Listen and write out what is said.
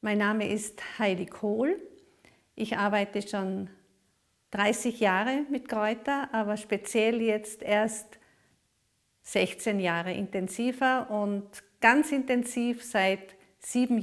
Mein Name ist Heidi Kohl. Ich arbeite schon 30 Jahre mit Kräuter, aber speziell jetzt erst 16 Jahre intensiver und ganz intensiv seit 7